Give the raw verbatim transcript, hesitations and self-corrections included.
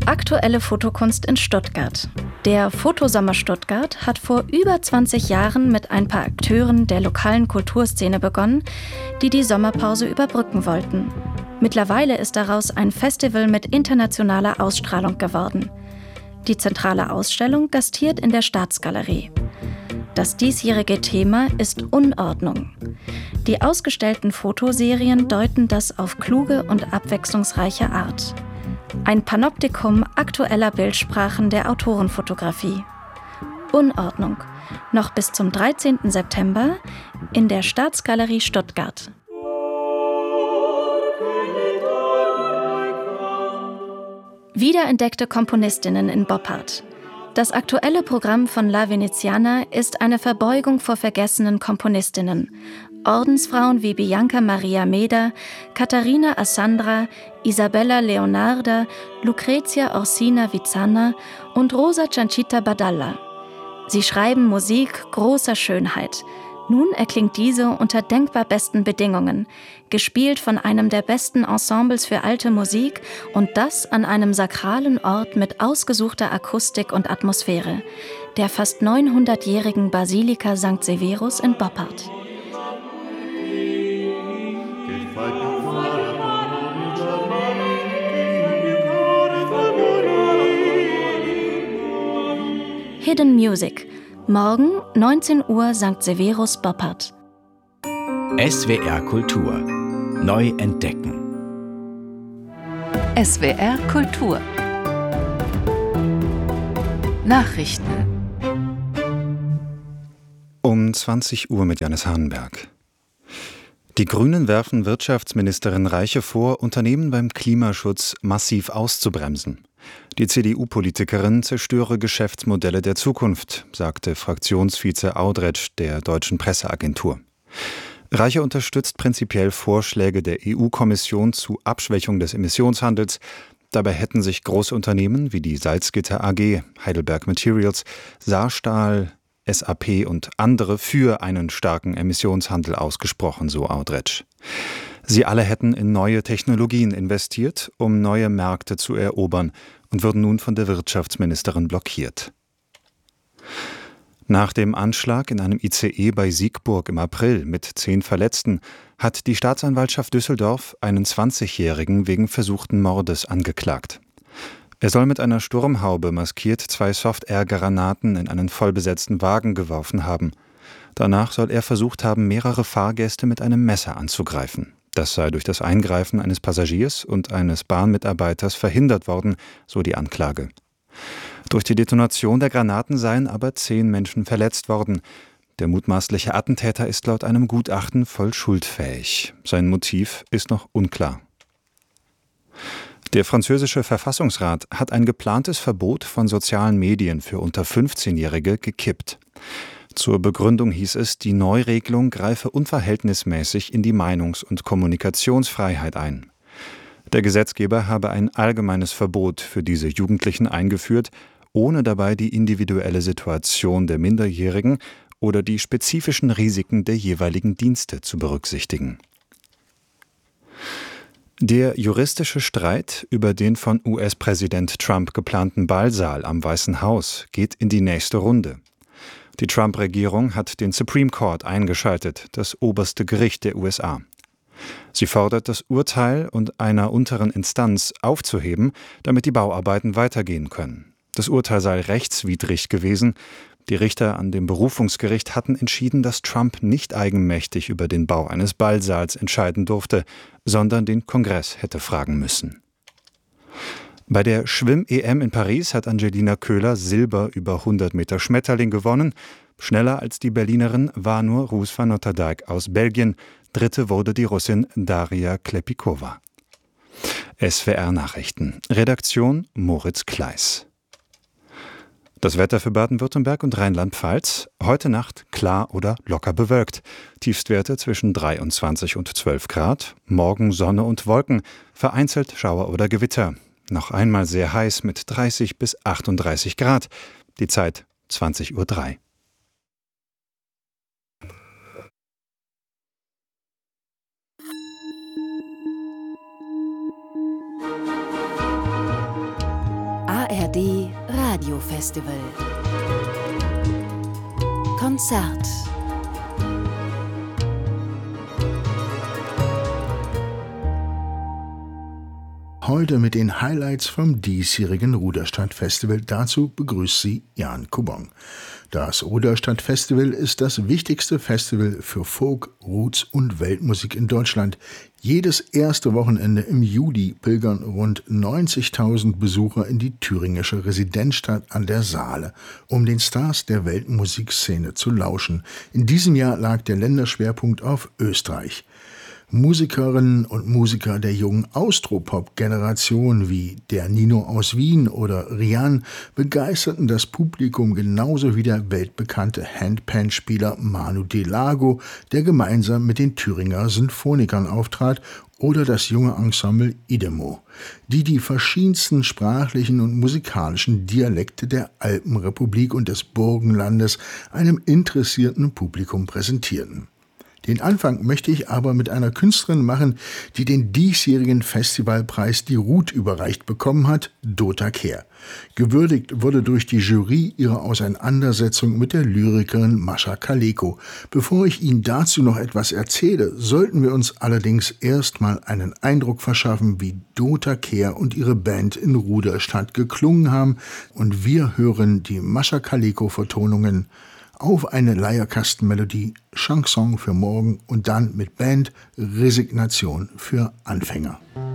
Aktuelle Fotokunst in Stuttgart. Der Fotosommer Stuttgart hat vor über zwanzig Jahren mit ein paar Akteuren der lokalen Kulturszene begonnen, die die Sommerpause überbrücken wollten. Mittlerweile ist daraus ein Festival mit internationaler Ausstrahlung geworden. Die zentrale Ausstellung gastiert in der Staatsgalerie. Das diesjährige Thema ist Unordnung. Die ausgestellten Fotoserien deuten das auf kluge und abwechslungsreiche Art. Ein Panoptikum aktueller Bildsprachen der Autorenfotografie. Unordnung, noch bis zum dreizehnten September in der Staatsgalerie Stuttgart. Wiederentdeckte Komponistinnen in Boppard. Das aktuelle Programm von La Veneziana ist eine Verbeugung vor vergessenen Komponistinnen. Ordensfrauen wie Bianca Maria Meder, Katharina Assandra, Isabella Leonarda, Lucrezia Orsina Vizana und Rosa Ciancita Badalla. Sie schreiben Musik großer Schönheit. Nun erklingt diese unter denkbar besten Bedingungen, gespielt von einem der besten Ensembles für alte Musik und das an einem sakralen Ort mit ausgesuchter Akustik und Atmosphäre, der fast neunhundertjährigen Basilika Sankt Severus in Boppard. Hidden Music. Morgen, neunzehn Uhr, Sankt Severus, Boppard. S W R Kultur. Neu entdecken. S W R Kultur. Nachrichten. Um zwanzig Uhr mit Janis Hahnenberg. Die Grünen werfen Wirtschaftsministerin Reiche vor, Unternehmen beim Klimaschutz massiv auszubremsen. Die C D U-Politikerin zerstöre Geschäftsmodelle der Zukunft, sagte Fraktionsvize Audretsch der Deutschen Presseagentur. Reiche unterstützt prinzipiell Vorschläge der E U-Kommission zu Abschwächung des Emissionshandels. Dabei hätten sich große Unternehmen wie die Salzgitter A G, Heidelberg Materials, Saarstahl, S A P und andere für einen starken Emissionshandel ausgesprochen, so Audretsch. Sie alle hätten in neue Technologien investiert, um neue Märkte zu erobern und würden nun von der Wirtschaftsministerin blockiert. Nach dem Anschlag in einem I C E bei Siegburg im April mit zehn Verletzten hat die Staatsanwaltschaft Düsseldorf einen zwanzigjährigen wegen versuchten Mordes angeklagt. Er soll mit einer Sturmhaube maskiert zwei Soft-Air-Granaten in einen vollbesetzten Wagen geworfen haben. Danach soll er versucht haben, mehrere Fahrgäste mit einem Messer anzugreifen. Das sei durch das Eingreifen eines Passagiers und eines Bahnmitarbeiters verhindert worden, so die Anklage. Durch die Detonation der Granaten seien aber zehn Menschen verletzt worden. Der mutmaßliche Attentäter ist laut einem Gutachten voll schuldfähig. Sein Motiv ist noch unklar. Der französische Verfassungsrat hat ein geplantes Verbot von sozialen Medien für unter fünfzehnjährige gekippt. Zur Begründung hieß es, die Neuregelung greife unverhältnismäßig in die Meinungs- und Kommunikationsfreiheit ein. Der Gesetzgeber habe ein allgemeines Verbot für diese Jugendlichen eingeführt, ohne dabei die individuelle Situation der Minderjährigen oder die spezifischen Risiken der jeweiligen Dienste zu berücksichtigen. Der juristische Streit über den von U S-Präsident Trump geplanten Ballsaal am Weißen Haus geht in die nächste Runde. Die Trump-Regierung hat den Supreme Court eingeschaltet, das oberste Gericht der U S A. Sie fordert, das Urteil und einer unteren Instanz aufzuheben, damit die Bauarbeiten weitergehen können. Das Urteil sei rechtswidrig gewesen. Die Richter an dem Berufungsgericht hatten entschieden, dass Trump nicht eigenmächtig über den Bau eines Ballsaals entscheiden durfte, sondern den Kongress hätte fragen müssen. Bei der Schwimm-E M in Paris hat Angelina Köhler Silber über hundert Meter Schmetterling gewonnen. Schneller als die Berlinerin war nur Roos van Notterdijk aus Belgien. Dritte wurde die Russin Daria Klepikova. S W R-Nachrichten. Redaktion Moritz Kleiss. Das Wetter für Baden-Württemberg und Rheinland-Pfalz. Heute Nacht klar oder locker bewölkt. Tiefstwerte zwischen dreiundzwanzig und zwölf Grad. Morgen Sonne und Wolken. Vereinzelt Schauer oder Gewitter. Noch einmal sehr heiß mit dreißig bis achtunddreißig Grad. Die Zeit zwanzig Uhr drei. K D Radiofestival. Konzert. Heute mit den Highlights vom diesjährigen Ruderstadt-Festival. Dazu begrüßt Sie Jan Kubong. Das Ruderstadt-Festival ist das wichtigste Festival für Folk, Roots und Weltmusik in Deutschland. Jedes erste Wochenende im Juli pilgern rund neunzigtausend Besucher in die thüringische Residenzstadt an der Saale, um den Stars der Weltmusikszene zu lauschen. In diesem Jahr lag der Länderschwerpunkt auf Österreich. Musikerinnen und Musiker der jungen Austropop-Generation wie der Nino aus Wien oder Rian begeisterten das Publikum genauso wie der weltbekannte Handpan-Spieler Manu Delago, der gemeinsam mit den Thüringer Sinfonikern auftrat, oder das junge Ensemble Idemo, die die verschiedensten sprachlichen und musikalischen Dialekte der Alpenrepublik und des Burgenlandes einem interessierten Publikum präsentierten. Den Anfang möchte ich aber mit einer Künstlerin machen, die den diesjährigen Festivalpreis Die Ruth überreicht bekommen hat, Dota Kehr. Gewürdigt wurde durch die Jury ihre Auseinandersetzung mit der Lyrikerin Mascha Kaleko. Bevor ich Ihnen dazu noch etwas erzähle, sollten wir uns allerdings erstmal einen Eindruck verschaffen, wie Dota Kehr und ihre Band in Ruderstadt geklungen haben. Und wir hören die Mascha Kaleko-Vertonungen auf eine Leierkastenmelodie, Chanson für morgen und dann mit Band Resignation für Anfänger.